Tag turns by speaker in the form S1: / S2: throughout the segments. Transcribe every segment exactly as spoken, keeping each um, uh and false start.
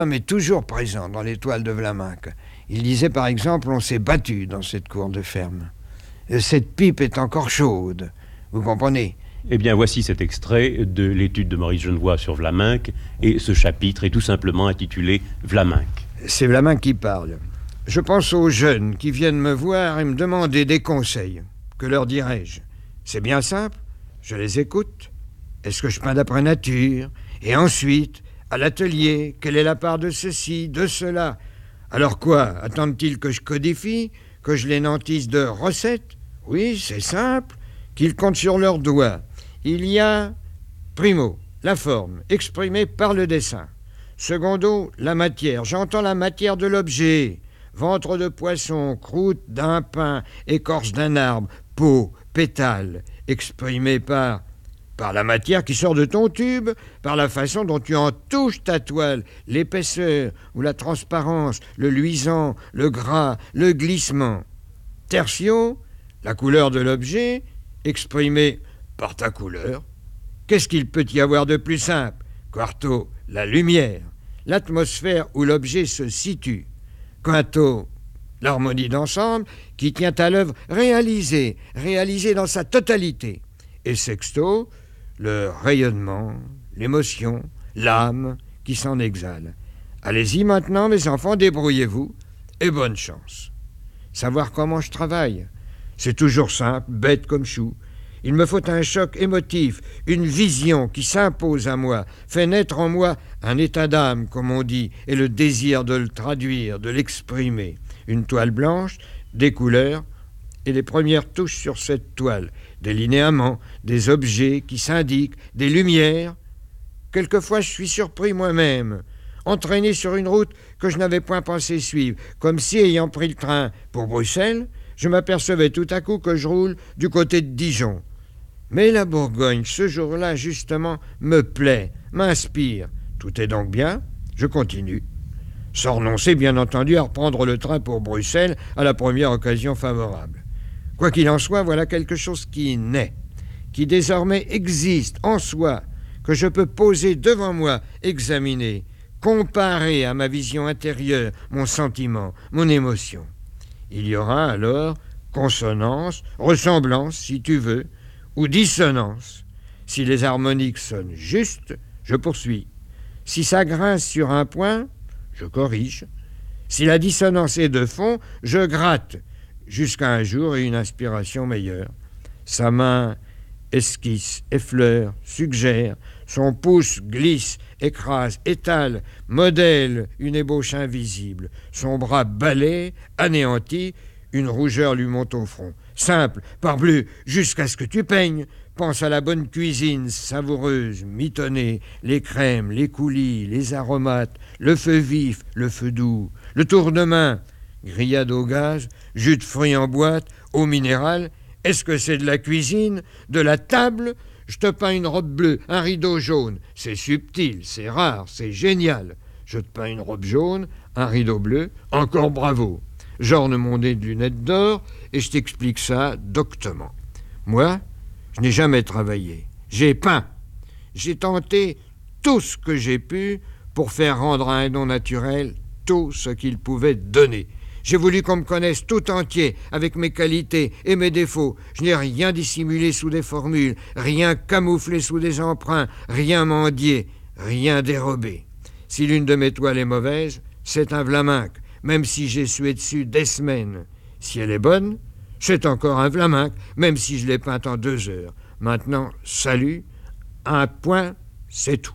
S1: mais toujours présent dans les toiles de Vlaminck. Il disait par exemple: on s'est battu dans cette cour de ferme. Cette pipe est encore chaude. Vous comprenez?
S2: Eh bien, voici cet extrait de l'étude de Maurice Genevoix sur Vlaminck, et ce chapitre est tout simplement intitulé Vlaminck.
S1: C'est Vlaminck qui parle. Je pense aux jeunes qui viennent me voir et me demander des conseils. Que leur dirais-je? C'est bien simple. Je les écoute. Est-ce que je peins d'après nature? Et ensuite, à l'atelier, quelle est la part de ceci, de cela? Alors quoi? Attendent-ils que je codifie? Que je les nantisse de recettes? Oui, c'est simple. Qu'ils comptent sur leurs doigts. Il y a, primo, la forme, exprimée par le dessin. Secondo, la matière. J'entends la matière de l'objet. Ventre de poisson, croûte d'un pain, écorce d'un arbre, peau, pétale, exprimée par... par la matière qui sort de ton tube, par la façon dont tu en touches ta toile, l'épaisseur ou la transparence, le luisant, le gras, le glissement. Tertio, la couleur de l'objet, exprimée par ta couleur. Qu'est-ce qu'il peut y avoir de plus simple? Quarto, la lumière, l'atmosphère où l'objet se situe. Quinto, l'harmonie d'ensemble qui tient à l'œuvre réalisée, réalisée dans sa totalité. Et sexto, le rayonnement, l'émotion, l'âme qui s'en exhale. Allez-y maintenant, mes enfants, débrouillez-vous, et bonne chance. Savoir comment je travaille, c'est toujours simple, bête comme chou. Il me faut un choc émotif, une vision qui s'impose à moi, fait naître en moi un état d'âme, comme on dit, et le désir de le traduire, de l'exprimer. Une toile blanche, des couleurs, et les premières touches sur cette toile, des linéaments, des objets qui s'indiquent, des lumières. Quelquefois, je suis surpris moi-même, entraîné sur une route que je n'avais point pensé suivre, comme si, ayant pris le train pour Bruxelles, je m'apercevais tout à coup que je roule du côté de Dijon. Mais la Bourgogne, ce jour-là, justement, me plaît, m'inspire. Tout est donc bien, je continue. Sans renoncer, bien entendu, à reprendre le train pour Bruxelles à la première occasion favorable. Quoi qu'il en soit, voilà quelque chose qui naît, qui désormais existe en soi, que je peux poser devant moi, examiner, comparer à ma vision intérieure, mon sentiment, mon émotion. Il y aura alors consonance, ressemblance, si tu veux, ou dissonance. Si les harmoniques sonnent justes, je poursuis. Si ça grince sur un point, je corrige. Si la dissonance est de fond, je gratte, jusqu'à un jour et une inspiration meilleure. Sa main esquisse, effleure, suggère, son pouce glisse, écrase, étale, modèle une ébauche invisible. Son bras balaie, anéantit, une rougeur lui monte au front. Simple, parbleu, jusqu'à ce que tu peignes. Pense à la bonne cuisine, savoureuse, mitonnée, les crèmes, les coulis, les aromates, le feu vif, le feu doux, le tournement, grillade au gaz, jus de fruits en boîte, eau minérale. Est-ce que c'est de la cuisine, de la table? Je te peins une robe bleue, un rideau jaune. C'est subtil, c'est rare, c'est génial. Je te peins une robe jaune, un rideau bleu, encore bravo. J'orne mon nez de lunettes d'or et je t'explique ça doctement. Moi, je n'ai jamais travaillé. J'ai peint. J'ai tenté tout ce que j'ai pu pour faire rendre à un don naturel tout ce qu'il pouvait donner. J'ai voulu qu'on me connaisse tout entier, avec mes qualités et mes défauts. Je n'ai rien dissimulé sous des formules, rien camouflé sous des emprunts, rien mendié, rien dérobé. Si l'une de mes toiles est mauvaise, c'est un Vlaminck, même si j'ai sué dessus des semaines. Si elle est bonne, c'est encore un Vlaminck, même si je l'ai peinte en deux heures. Maintenant, salut, un point, c'est tout.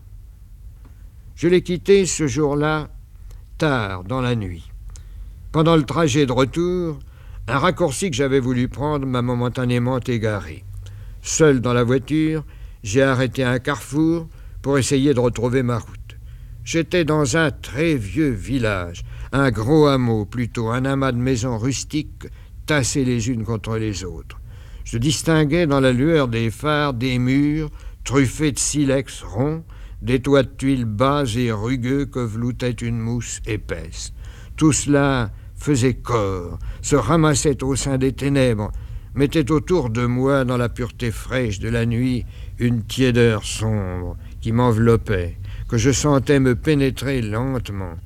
S1: Je l'ai quitté ce jour-là, tard dans la nuit. Pendant le trajet de retour, un raccourci que j'avais voulu prendre m'a momentanément égaré. Seul dans la voiture, j'ai arrêté à un carrefour pour essayer de retrouver ma route. J'étais dans un très vieux village, un gros hameau plutôt, un amas de maisons rustiques tassées les unes contre les autres. Je distinguais dans la lueur des phares des murs truffés de silex ronds, des toits de tuiles bas et rugueux que veloutait une mousse épaisse. Tout cela faisait corps, se ramassait au sein des ténèbres, mettait autour de moi, dans la pureté fraîche de la nuit, une tiédeur sombre qui m'enveloppait, que je sentais me pénétrer lentement.